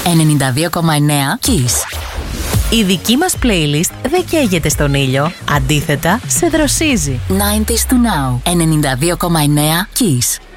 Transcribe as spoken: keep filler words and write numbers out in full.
ενενήντα δύο κόμμα εννέα Kiss. Η δική μας playlist δεν καίγεται στον ήλιο. Αντίθετα, σε δροσίζει. ενενήντα του Now. ενενήντα δύο κόμμα εννέα Kiss.